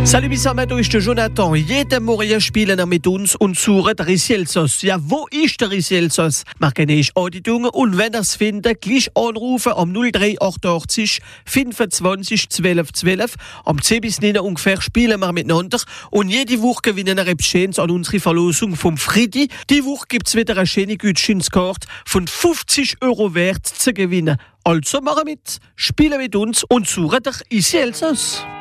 Salut zusammen, da ist der Jonathan. Jeden Morgen spielen wir mit uns und suchen den Risielsos. Ja, wo ist der Risielsos? Machen eine Auditung und wenn ihr es findet, gleich anrufen am 0388 25 12 12. Am 10 bis 9 ungefähr spielen wir miteinander und jede Woche gewinnen wir etwas Schönes an unsere Verlosung vom Friedi. Die Woche gibt es wieder eine schöne Gutscheinskarte von 50 € wert zu gewinnen. Also machen mit, spielen mit uns und suchen den Risielsos.